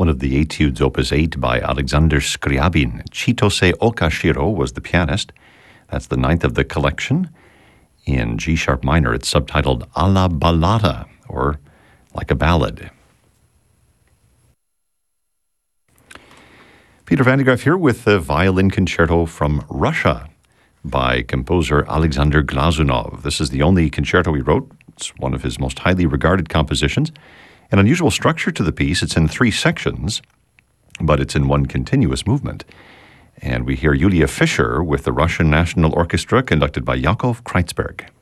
one of the Etudes Opus 8 by Alexander Scriabin. Chitose Okashiro was the pianist. That's the ninth of the collection. In G-sharp minor, it's subtitled Alla Ballata, or like a ballad. Peter van de Graaff here with the violin concerto from Russia by composer Alexander Glazunov. This is the only concerto he wrote. It's one of his most highly regarded compositions. An unusual structure to the piece. It's in 3 sections, but it's in one continuous movement. And we hear Julia Fischer with the Russian National Orchestra, conducted by Yakov Kreizberg.